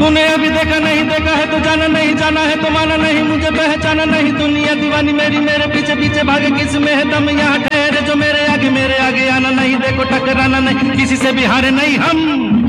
तूने अभी देखा नहीं देखा है तो जाना नहीं, जाना है तो माना नहीं, मुझे पहचाना नहीं। दुनिया दीवानी मेरी, मेरे पीछे पीछे भागे, किस में है दम यहाँ ठहरे जो मेरे आगे आना नहीं। देखो टकराना नहीं, किसी से भी हारे नहीं हम।